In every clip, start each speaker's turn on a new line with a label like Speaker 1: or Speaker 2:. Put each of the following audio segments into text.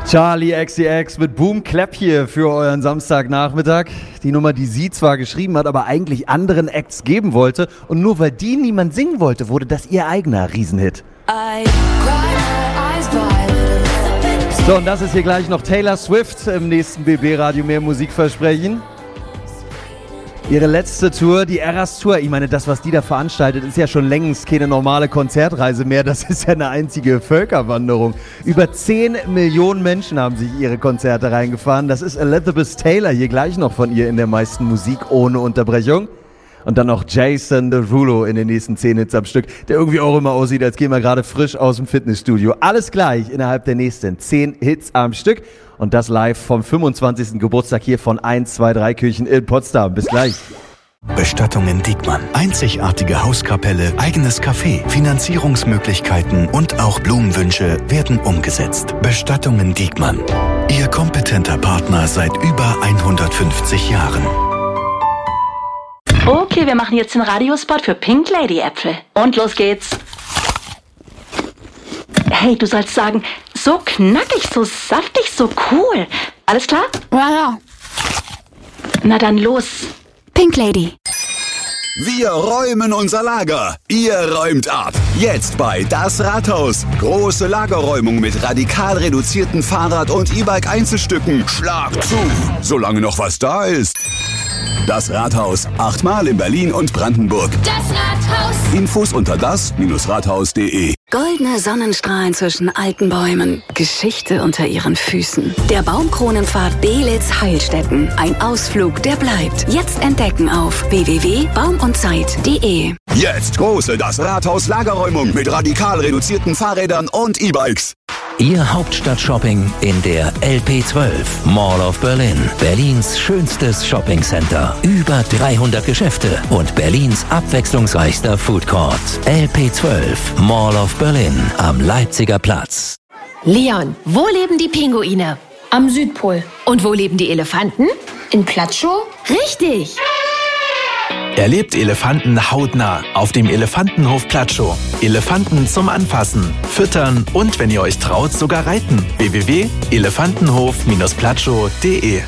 Speaker 1: Charli XCX mit Boom Clap hier für euren Samstagnachmittag. Die Nummer, die sie zwar geschrieben hat, aber eigentlich anderen Acts geben wollte. Und nur weil die niemand singen wollte, wurde das ihr eigener Riesenhit. So, und das ist hier gleich noch Taylor Swift im nächsten BB-Radio mehr Musikversprechen. Ihre letzte Tour, die Eras Tour, ich meine, das, was die da veranstaltet, ist ja schon längst keine normale Konzertreise mehr. Das ist ja eine einzige Völkerwanderung. Über 10 Millionen Menschen haben sich ihre Konzerte reingefahren. Das ist Elizabeth Taylor, hier gleich noch von ihr in der meisten Musik ohne Unterbrechung. Und dann noch Jason Derulo in den nächsten 10 Hits am Stück, der irgendwie auch immer aussieht, als gehen wir gerade frisch aus dem Fitnessstudio. Alles gleich innerhalb der nächsten 10 Hits am Stück. Und das live vom 25. Geburtstag hier von 123 Kirchen in Potsdam. Bis gleich.
Speaker 2: Bestattungen Diekmann. Einzigartige Hauskapelle, eigenes Café, Finanzierungsmöglichkeiten und auch Blumenwünsche werden umgesetzt. Bestattungen Diekmann. Ihr kompetenter Partner seit über 150 Jahren.
Speaker 3: Okay, wir machen jetzt den Radiospot für Pink Lady Äpfel. Und los geht's. Hey, du sollst sagen, so knackig, so saftig, so cool. Alles klar?
Speaker 4: Ja.
Speaker 3: Na dann los.
Speaker 4: Pink Lady.
Speaker 5: Wir räumen unser Lager. Ihr räumt ab. Jetzt bei Das Rathaus. Große Lagerräumung mit radikal reduzierten Fahrrad- und E-Bike-Einzelstücken. Schlag zu, solange noch was da ist. Das Rathaus. 8-mal in Berlin und Brandenburg.
Speaker 6: Das Rathaus.
Speaker 5: Infos unter das-rathaus.de.
Speaker 7: Goldene Sonnenstrahlen zwischen alten Bäumen. Geschichte unter ihren Füßen. Der Baumkronenpfad Belitz-Heilstätten. Ein Ausflug, der bleibt. Jetzt entdecken auf www.baumundzeit.de.
Speaker 5: Jetzt große Das Rathaus Lagerräumung mit radikal reduzierten Fahrrädern und E-Bikes.
Speaker 8: Ihr Hauptstadt-Shopping in der LP12, Mall of Berlin. Berlins schönstes Shoppingcenter. Über 300 Geschäfte und Berlins abwechslungsreichster Foodcourt. LP12, Mall of Berlin am Leipziger Platz.
Speaker 6: Leon, wo leben die Pinguine?
Speaker 4: Am Südpol.
Speaker 6: Und wo leben die Elefanten?
Speaker 4: In Platschow?
Speaker 6: Richtig.
Speaker 9: Erlebt Elefanten hautnah auf dem Elefantenhof Platschow. Elefanten zum Anfassen, Füttern und, wenn ihr euch traut, sogar reiten. www.elefantenhof-platschow.de.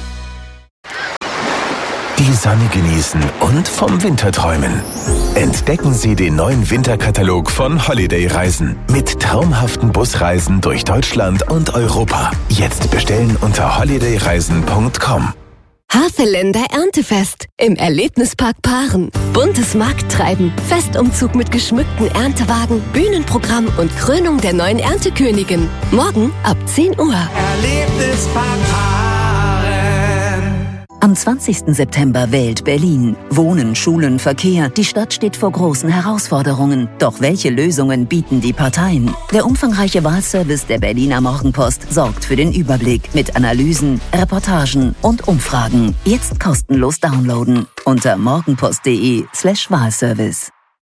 Speaker 2: Die Sonne genießen und vom Winter träumen. Entdecken Sie den neuen Winterkatalog von Holiday Reisen mit traumhaften Busreisen durch Deutschland und Europa. Jetzt bestellen unter holidayreisen.com.
Speaker 10: Havelländer Erntefest im Erlebnispark Paaren. Buntes Markttreiben, Festumzug mit geschmückten Erntewagen, Bühnenprogramm und Krönung der neuen Erntekönigin. Morgen ab 10 Uhr.
Speaker 11: Erlebnispark Paaren.
Speaker 12: Am 20. September wählt Berlin. Wohnen, Schulen, Verkehr. Die Stadt steht vor großen Herausforderungen. Doch welche Lösungen bieten die Parteien? Der umfangreiche Wahlservice der Berliner Morgenpost sorgt für den Überblick mit Analysen, Reportagen und Umfragen. Jetzt kostenlos downloaden unter morgenpost.de/Wahlservice.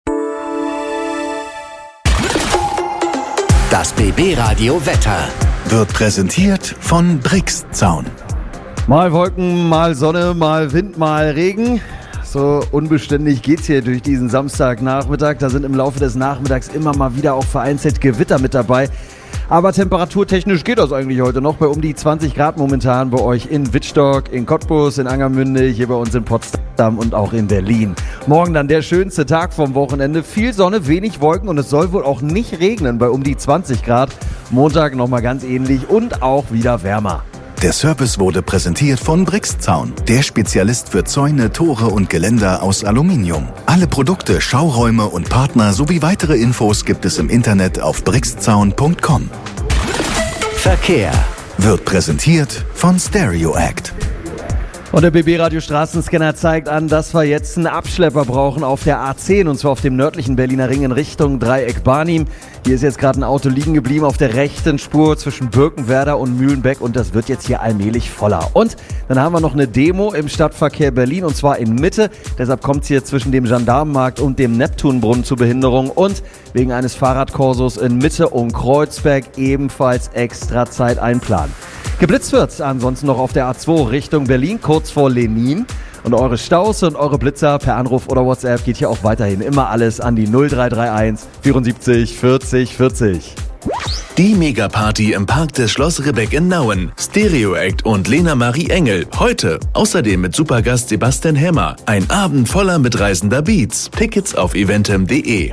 Speaker 8: Das BB-Radio Wetter
Speaker 2: Wird präsentiert von Brixzaun.
Speaker 1: Mal Wolken, mal Sonne, mal Wind, mal Regen. So unbeständig geht's hier durch diesen Samstagnachmittag. Da sind im Laufe des Nachmittags immer mal wieder auch vereinzelt Gewitter mit dabei. Aber temperaturtechnisch geht das eigentlich heute noch bei um die 20 Grad momentan bei euch in Wittstock, in Cottbus, in Angermünde, hier bei uns in Potsdam und auch in Berlin. Morgen dann der schönste Tag vom Wochenende. Viel Sonne, wenig Wolken und es soll wohl auch nicht regnen bei um die 20 Grad. Montag nochmal ganz ähnlich und auch wieder wärmer.
Speaker 2: Der Service wurde präsentiert von Brixzaun, der Spezialist für Zäune, Tore und Geländer aus Aluminium. Alle Produkte, Schauräume und Partner sowie weitere Infos gibt es im Internet auf brixzaun.com.
Speaker 8: Verkehr
Speaker 2: Wird präsentiert von Stereo Act.
Speaker 1: Und der BB-Radio Straßenscanner zeigt an, dass wir jetzt einen Abschlepper brauchen auf der A10 und zwar auf dem nördlichen Berliner Ring in Richtung Dreieck Barnim. Hier ist jetzt gerade ein Auto liegen geblieben auf der rechten Spur zwischen Birkenwerder und Mühlenbeck und das wird jetzt hier allmählich voller. Und dann haben wir noch eine Demo im Stadtverkehr Berlin und zwar in Mitte. Deshalb kommt es hier zwischen dem Gendarmenmarkt und dem Neptunbrunnen zu Behinderung und wegen eines Fahrradkorsos in Mitte und Kreuzberg ebenfalls extra Zeit einplanen. Geblitzt wird ansonsten noch auf der A2 Richtung Berlin, kurz vor Lenin. Und eure Staus und eure Blitzer per Anruf oder WhatsApp geht hier auch weiterhin immer alles an die 0331 74 40 40.
Speaker 9: Die Megaparty im Park des Schloss Ribbeck in Nauen. Stereo Act und Lena Marie Engel. Heute. Außerdem mit Supergast Sebastian Hämmer. Ein Abend voller mitreißender Beats. Tickets auf eventem.de.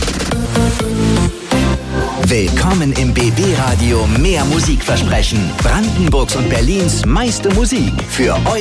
Speaker 13: Willkommen im BB Radio Mehr Musikversprechen. Brandenburgs und Berlins meiste Musik für euch.